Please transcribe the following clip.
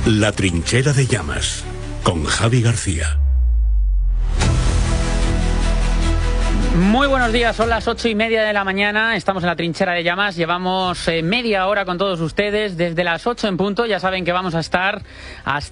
La trinchera de llamas, con Javi García. Muy buenos días, son las 8:30 de la mañana, estamos en la trinchera de llamas, llevamos media hora con todos ustedes, desde las 8 en punto, ya saben que vamos a estar hasta